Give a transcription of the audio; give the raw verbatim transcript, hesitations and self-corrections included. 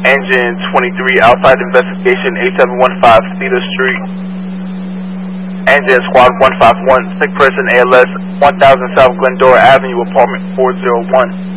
Engine twenty-three, outside investigation, eighty-seven fifteen Cedar Street. Engine Squad one five one, sick person A L S, one thousand South Glendora Avenue, apartment four oh one.